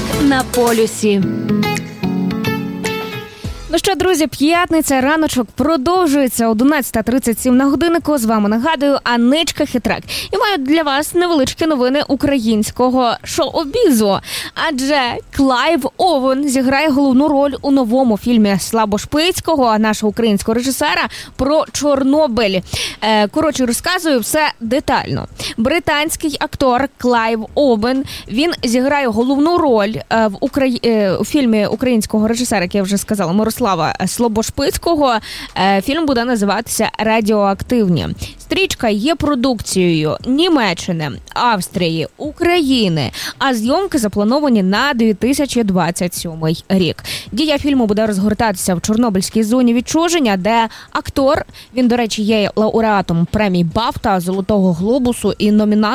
на полюсі. Ну що, друзі, п'ятниця, раночок продовжується, 11:37 на годиннику. З вами, нагадую, Аничка Хитрак. І маю для вас невеличкі новини українського шоу-бізу. Адже Клайв Оуен зіграє головну роль у новому фільмі Слабо Шпицького, нашого українського режисера, про Чорнобиль. Коротше, розказую все детально. Британський актор Клайв Оуен, він зіграє головну роль у фільмі українського режисера, як я вже сказала, Мирослава Слобошпицького. Фільм буде називатися «Радіоактивні». Стрічка є продукцією Німеччини, Австрії, України, а зйомки заплановані на 2027 рік. Дія фільму буде розгортатися в Чорнобильській зоні відчуження, де актор, він, до речі, є лауреатом премій БАФТА, Золотого Глобусу і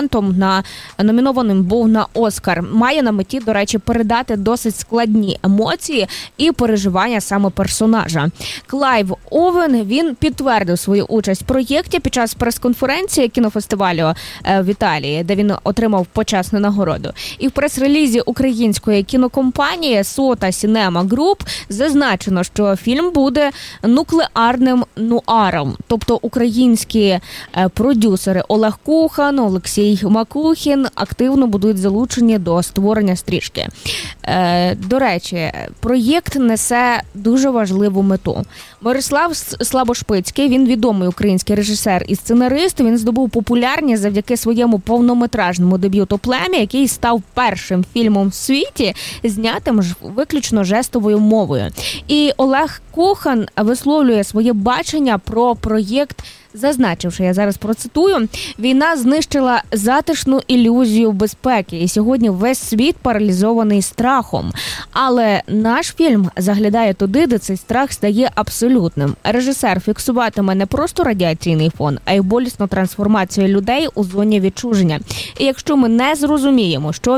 номінованим був на Оскар. Має на меті, до речі, передати досить складні емоції і переживання саме персонажа. Клайв Оуен, він підтвердив свою участь в проєкті під час прес-конференції кінофестивалю в Італії, де він отримав почесну нагороду. І в прес-релізі української кінокомпанії Sota Cinema Group зазначено, що фільм буде нуклеарним нуаром. Тобто українські продюсери Олег Кухан, Олексій Макухін активно будуть залучені до створення стрічки. До речі, проєкт несе дуже важливу мету. Мирослав Слабошпицький, він відомий український режисер і сценарист, він здобув популярність завдяки своєму повнометражному дебюту «Плем'я», який став першим фільмом в світі, знятим виключно жестовою мовою. І Олег Кухан висловлює своє бачення про проєкт, зазначивши, я зараз процитую, «Війна знищила затишну ілюзію безпеки, і сьогодні весь світ паралізований страхом. Але наш фільм заглядає туди, де цей страх стає абсолютним. Режисер фіксуватиме не просто радіаційний фон, а й болісну трансформацію людей у зоні відчуження. І якщо ми не зрозуміємо, що